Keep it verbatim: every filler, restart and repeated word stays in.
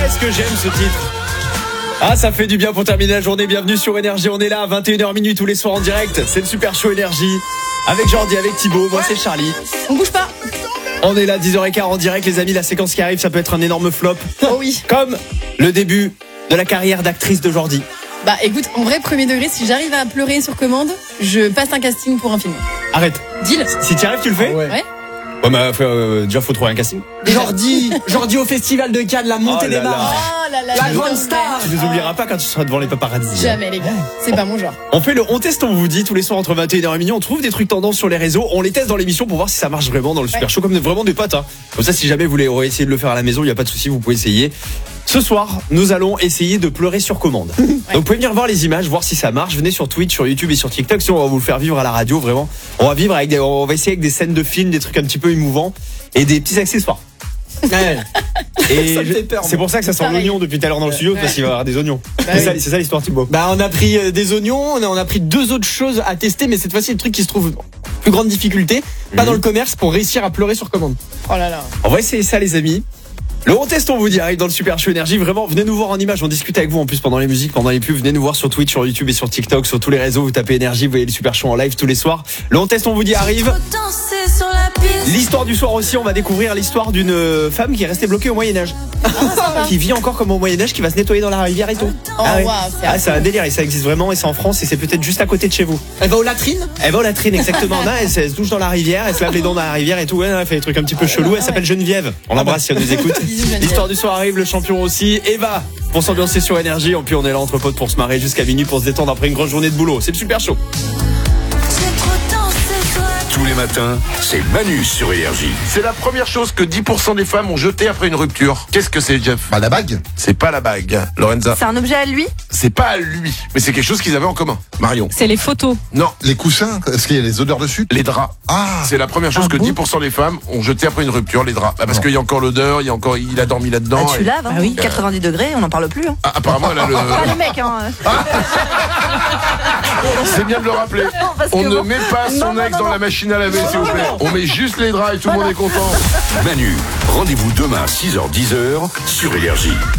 Qu'est-ce que j'aime ce titre. Ah, ça fait du bien pour terminer la journée. Bienvenue sur Énergie. On est là à vingt et une heures tous les soirs en direct. C'est le Super Show Énergie. Avec Jordi, avec Thibaut. Moi, c'est Charlie. On bouge pas. On est là, dix heures quinze en direct, les amis. La séquence qui arrive, ça peut être un énorme flop. Oh oui. Comme le début de la carrière d'actrice de Jordi. Bah écoute, en vrai, premier degré, si j'arrive à pleurer sur commande, je passe un casting pour un film. Arrête. Deal. Si tu y arrives, tu le fais? Ah ouais. Ouais. Ouais, mais euh, déjà, faut trouver un casting. Jordi, Jordi au festival de Cannes, la montée Oh des là là. marches. Oh là là. La je grande t'en star. Tu nous oublieras pas quand tu seras devant les paparazzis. Jamais les gars, c'est pas mon genre. On fait le on teste, on vous dit tous les soirs entre vingt et une heures et minuit. On trouve des trucs tendances sur les réseaux. On les teste dans l'émission pour voir si ça marche vraiment dans le Super Ouais. Show, comme vraiment des potes. Hein. Comme ça, si jamais vous voulez essayer de le faire à la maison, il n'y a pas de souci, vous pouvez essayer. Ce soir, nous allons essayer de pleurer sur commande. Ouais. Donc vous pouvez venir voir les images, voir si ça marche. Venez sur Twitch, sur YouTube et sur TikTok. Si on va vous le faire vivre à la radio, vraiment. On va vivre avec des, on va essayer avec des scènes de films, des trucs un petit peu émouvants et des petits accessoires. Ouais. Et Ça me je- fait peur, c'est moi. pour ça que ça sent Pareil. l'oignon depuis tout à l'heure dans le studio, Ouais. parce qu'il va y avoir des oignons. Bah c'est, oui. ça, c'est ça l'histoire, Thibaut. Bah on a pris euh, des oignons, on a, on a pris deux autres choses à tester, mais cette fois-ci le truc qui se trouve plus grande difficulté, pas Mhm. dans le commerce, pour réussir à pleurer sur commande. Oh là là. On va essayer ça, les amis. Le on test, on vous dit, arrive dans le Super Show Énergie. Vraiment, venez nous voir en image. On discute avec vous en plus pendant les musiques, pendant les pubs. Venez nous voir sur Twitch, sur YouTube et sur TikTok, sur tous les réseaux. Vous tapez Énergie, vous voyez le Super Show en live tous les soirs. Le on test, on vous dit, arrive. L'histoire du soir aussi, on va découvrir l'histoire d'une euh, femme qui est restée bloquée au Moyen-Âge. Qui vit encore comme au Moyen-Âge, qui va se nettoyer dans la rivière et tout. Oh, ah ouais. waouh, c'est Ah, c'est un délire et ça existe vraiment et c'est en France et c'est peut-être juste à côté de chez vous. Elle va aux latrines. Elle va aux latrines, exactement. Non, elle, se- elle se douche dans la rivière, elle se lave les dents dans la rivière et tout. Ouais, elle fait des trucs un petit peu chelous. Elle s'appelle Geneviève. On l'embrasse si elle nous écoute. Bisous, Geneviève. L'histoire du soir arrive, le champion aussi. Eva, pour s'ambiancer sur Énergie. Et puis on est là entre potes pour se marrer jusqu'à minuit pour se détendre après une grosse journée de boulot. C'est le Super Show. Tous les matins, c'est Manu sur Énergie. C'est la première chose que dix pour cent des femmes ont jeté après une rupture. Qu'est-ce que c'est, Jeff? Bah la bague. C'est pas la bague, Lorenza. C'est un objet à lui? C'est pas à lui, mais c'est quelque chose qu'ils avaient en commun. Marion. C'est les photos. Non, Les coussins, est-ce qu'il y a les odeurs dessus? les draps. Ah, C'est la première chose Ah que bon dix pour cent des femmes ont jeté après une rupture, les draps. Bah, parce Non. qu'il y a encore l'odeur, il y a encore, il a dormi là-dedans. Ah, tu et- laves, hein. Bah oui. quatre-vingt-dix degrés, on n'en parle plus. Hein. Ah, apparemment, elle a le. Pas les mecs, hein. C'est bien de le rappeler. parce On que ne bon. met pas son Non, non, ex non, dans non. la machine à laver, s'il vous plaît. On met juste les draps et tout le monde est content. Manu, rendez-vous demain six heures dix sur Énergie.